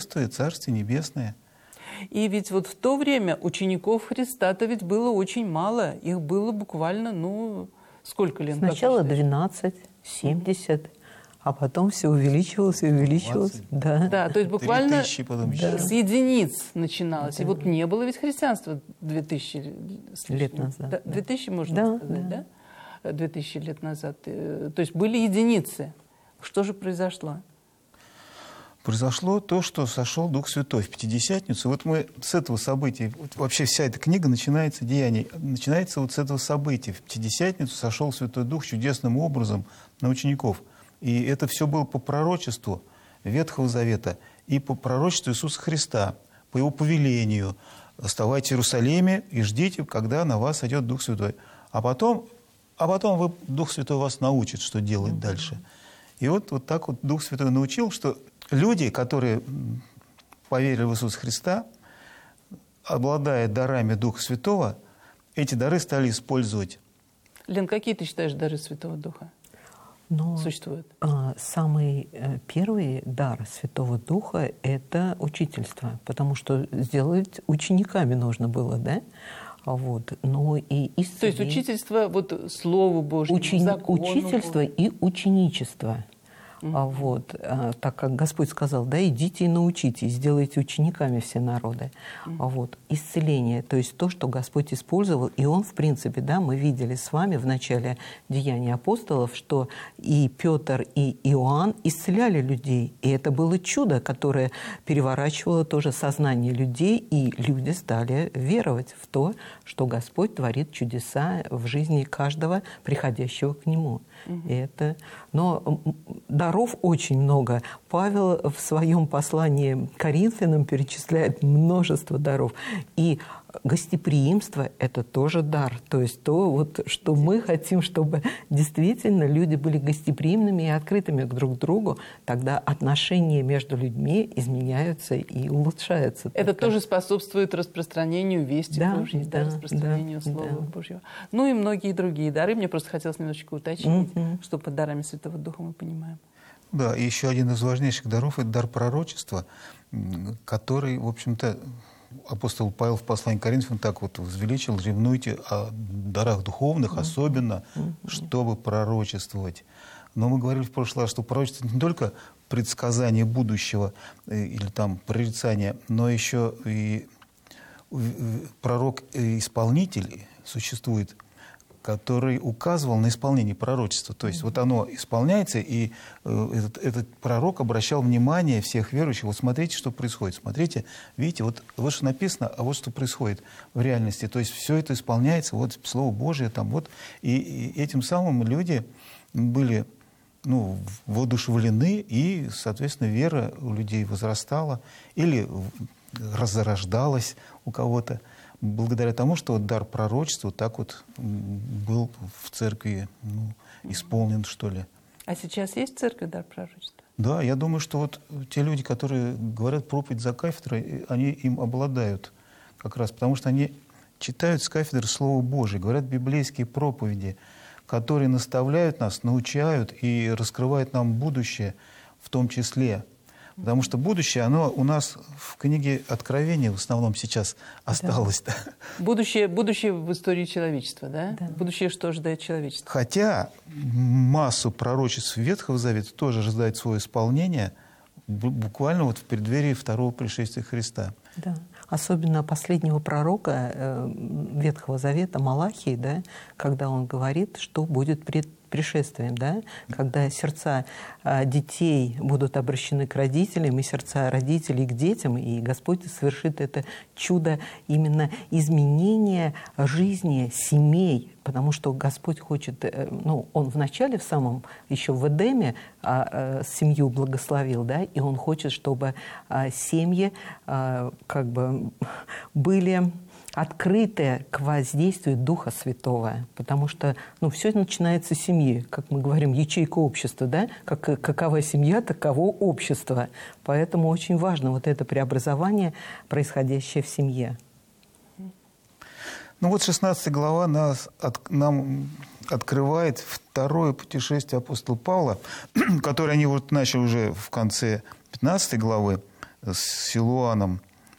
Царствие, Царствие Небесное. И ведь вот в то время учеников Христа-то ведь было очень мало. Их было буквально, ну, сколько лет? Сначала 12, 70, а потом все увеличивалось и увеличивалось. 20. Да. То есть буквально 3000 потом с единиц начиналось. И вот не было ведь христианства 2000 лет назад. Да, 2000, можно сказать, да? 2000 лет назад. То есть были единицы. Что же произошло? Произошло то, что сошел Дух Святой в Пятидесятницу. Вот мы с этого события, вот вообще вся эта книга начинается, Деяний, начинается вот с этого события. В Пятидесятницу сошел Святой Дух чудесным образом на учеников. И это все было по пророчеству Ветхого Завета и по пророчеству Иисуса Христа, по Его повелению. Оставайтесь в Иерусалиме и ждите, когда на вас идет Дух Святой. А потом Дух Святой вас научит, что делать дальше. И вот так вот Дух Святой научил, что люди, которые поверили в Иисуса Христа, обладая дарами Духа Святого, эти дары стали использовать. Лен, какие ты считаешь дары Святого Духа? Существуют? Самый первый дар Святого Духа – это учительство, потому что сделать учениками нужно было, да? Вот. Но и исцеление. То есть учительство вот Слову Божьему, закону учительство и ученичество. Вот, так как Господь сказал, да, идите и научите, сделайте учениками все народы. Вот, исцеление, то есть то, что Господь использовал, и Он, в принципе, да, мы видели с вами в начале Деяний апостолов, что и Петр, и Иоанн исцеляли людей, и это было чудо, которое переворачивало тоже сознание людей, и люди стали веровать в то, что Господь творит чудеса в жизни каждого приходящего к Нему. И это, но даров очень много. Павел в своем послании к Коринфянам перечисляет множество даров. И гостеприимство – это тоже дар. То есть то, вот, что мы хотим, чтобы действительно люди были гостеприимными и открытыми друг к другу, тогда отношения между людьми изменяются и улучшаются. Это тоже способствует распространению вести Божьей, распространению Слова Божьего. Ну и многие другие дары. Мне просто хотелось немножечко уточнить, что под дарами Святого Духа мы понимаем. Да, и еще один из важнейших даров – это дар пророчества, который, в общем-то, апостол Павел в послании к Коринфянам так вот возвеличил: ревнуйте о дарах духовных, особенно, чтобы пророчествовать. Но мы говорили в прошлый раз, что пророчество не только предсказание будущего или там прорицание, но еще и пророк-исполнитель существует, который указывал на исполнение пророчества. То есть вот оно исполняется, и этот пророк обращал внимание всех верующих: вот смотрите, что происходит, смотрите, видите, вот что написано, а вот что происходит в реальности. То есть все это исполняется, вот Слово Божие там, вот. И этим самым люди были воодушевлены, и, соответственно, вера у людей возрастала или разорождалась у кого-то, благодаря тому, что дар пророчества так вот был в церкви исполнен, что ли. А сейчас есть в церкви дар пророчества? Да, я думаю, что вот те люди, которые говорят проповедь за кафедрой, они им обладают как раз, потому что они читают с кафедры Слово Божие, говорят библейские проповеди, которые наставляют нас, научают и раскрывают нам будущее в том числе. Потому что будущее, оно у нас в книге Откровения в основном сейчас осталось. Да. Будущее в истории человечества, да? Будущее, что ожидает человечество. Хотя массу пророчеств Ветхого Завета тоже ожидает свое исполнение буквально вот в преддверии второго пришествия Христа. Да. Особенно последнего пророка Ветхого Завета Малахии, да, когда он говорит, что будет пред пришествием, да, когда сердца детей будут обращены к родителям, и сердца родителей к детям, и Господь совершит это чудо именно изменения жизни семей, потому что Господь хочет, Он вначале в самом, еще в Эдеме семью благословил, да, и Он хочет, чтобы семьи были открытые к воздействию Духа Святого, потому что все начинается с семьи, как мы говорим, ячейка общества, да? Какова семья, таково общество. Поэтому очень важно вот это преобразование, происходящее в семье. 16 глава нам открывает второе путешествие апостола Павла, которое они начали уже в конце 15 главы. с Силуаном